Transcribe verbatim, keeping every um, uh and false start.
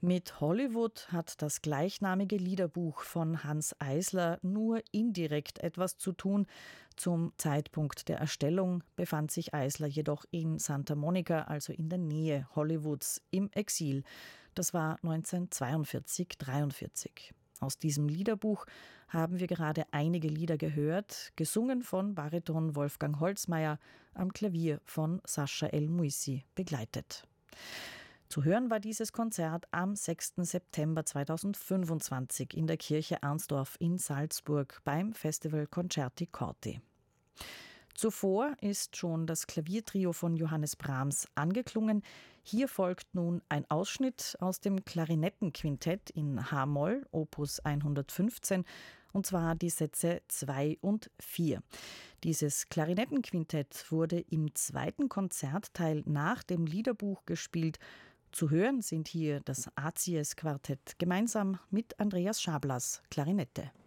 Mit Hollywood hat das gleichnamige Liederbuch von Hanns Eisler nur indirekt etwas zu tun. Zum Zeitpunkt der Erstellung befand sich Eisler jedoch in Santa Monica, also in der Nähe Hollywoods, im Exil. Das war neunzehnhundertzweiundvierzig dreiundvierzig. Aus diesem Liederbuch haben wir gerade einige Lieder gehört, gesungen von Bariton Wolfgang Holzmeier, am Klavier von Sascha El Muisi begleitet. Zu hören war dieses Konzert am sechsten September zweitausendfünfundzwanzig in der Kirche Arnsdorf in Salzburg beim Festival Concerti Corti. Zuvor ist schon das Klaviertrio von Johannes Brahms angeklungen. Hier folgt nun ein Ausschnitt aus dem Klarinettenquintett in H-Moll, Opus hundertfünfzehn, und zwar die Sätze zwei und vier. Dieses Klarinettenquintett wurde im zweiten Konzertteil nach dem Liederbuch gespielt. Zu hören sind hier das Azies-Quartett gemeinsam mit Andreas Schablas Klarinette.